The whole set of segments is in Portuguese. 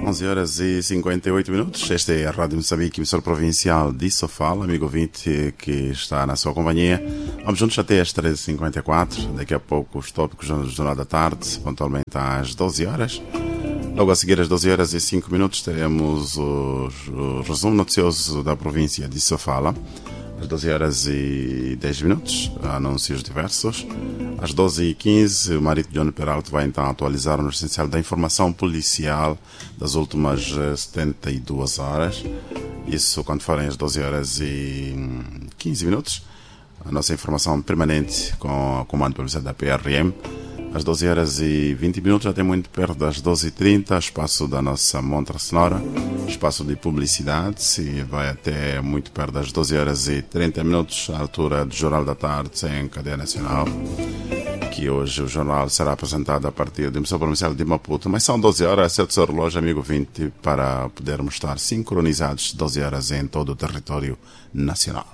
11 horas e 58 minutos. Esta é a Rádio Moçambique, emissora provincial de Sofala. Amigo ouvinte que está na sua companhia. Vamos juntos até às 13h54. Daqui a pouco os tópicos do Jornal da Tarde, pontualmente às 12 horas. Logo a seguir, às 12 horas e 5 minutos, teremos o resumo noticioso da província de Sofala. Às 12 horas e 10 minutos, anúncios diversos. Às 12h15, o marido John Peralta vai então atualizar o essencial da informação policial das últimas 72 horas. Isso quando forem às 12 horas e 15 minutos. A nossa informação permanente com o comando de publicidade da PRM. Às 12 horas e 20 minutos, até muito perto das 12h30, espaço da nossa montra sonora, espaço de publicidade, e vai até muito perto das 12 horas e 30 minutos, a altura do Jornal da Tarde em cadeia nacional, que hoje o jornal será apresentado a partir da emissão provincial de Maputo. Mas são 12 horas, certo seu relógio, amigo 20, para podermos estar sincronizados 12 horas em todo o território nacional.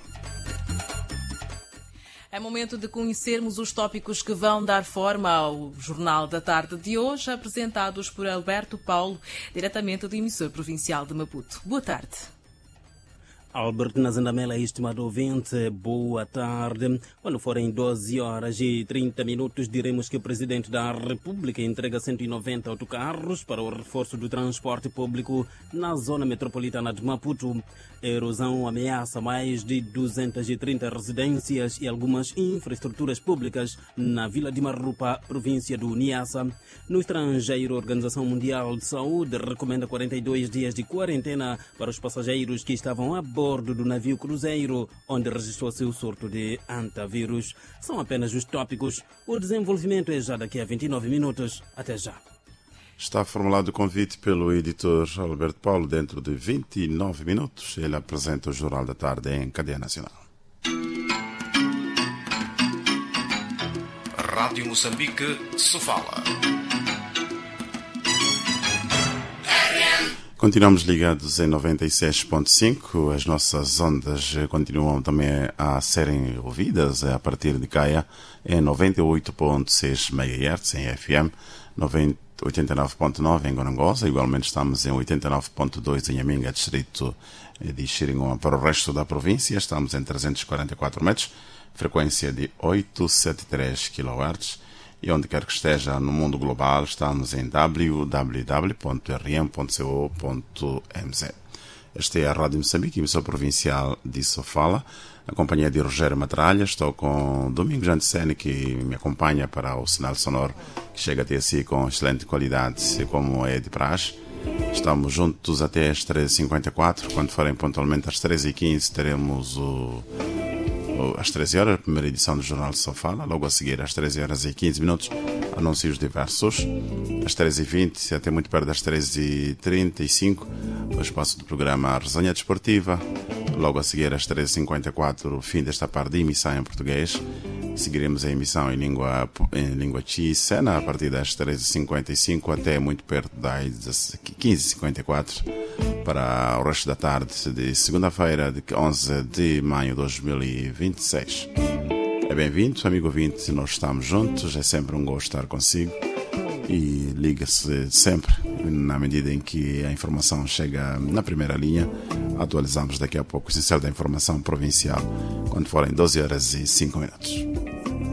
É momento de conhecermos os tópicos que vão dar forma ao Jornal da Tarde de hoje, apresentados por Alberto Paulo, diretamente do emissor provincial de Maputo. Boa tarde. Alberto Nazandamela, estimado ouvinte, boa tarde. Quando forem 12 horas e 30 minutos, diremos que o Presidente da República entrega 190 autocarros para o reforço do transporte público na zona metropolitana de Maputo. A erosão ameaça mais de 230 residências e algumas infraestruturas públicas na Vila de Marrupa, província do Niassa. No estrangeiro, a Organização Mundial de Saúde recomenda 42 dias de quarentena para os passageiros que estavam a bordo do navio cruzeiro, onde registrou-se o surto de antavírus. São apenas os tópicos. O desenvolvimento é já daqui a 29 minutos. Até já. Está formulado o convite pelo editor Alberto Paulo. Dentro de 29 minutos, ele apresenta o Jornal da Tarde em cadeia nacional. Rádio Moçambique, Sofala. Continuamos ligados em 96.5. As nossas ondas continuam também a serem ouvidas a partir de Caia em 98.6 MHz em FM, 89.9 em Gorongosa. Igualmente estamos em 89.2 em Aminga, distrito de Xiringoma. Para o resto da província estamos em 344 metros, frequência de 873 kHz. E onde quer que esteja no mundo global, estamos em www.rm.co.mz. Esta é a Rádio Moçambique, emissora provincial de Sofala. A companhia de Rogério Matralha. Estou com Domingos Antecene, que me acompanha para o sinal sonoro, que chega até si com excelente qualidade, como é de praxe. Estamos juntos até às 13h54. Quando forem pontualmente às 13h15, teremos às 13 horas, a primeira edição do Jornal de Sofala. Logo a seguir, às 13 horas e 15 minutos, anúncios diversos. Às 13h20, até muito perto das 13h35, o espaço do programa Resenha Desportiva. Logo a seguir, às 13h54, o fim desta parte de emissão em português. Seguiremos a emissão em língua Chi-Sena a partir das 13h55 até muito perto das 15h54 para o resto da tarde de segunda-feira, de 11 de maio de 2026. É bem-vindo, amigo ouvinte, nós estamos juntos, é sempre um gosto estar consigo e liga-se sempre na medida em que a informação chega na primeira linha. Atualizamos daqui a pouco o essencial da informação provincial quando forem 12 horas e 5 minutos.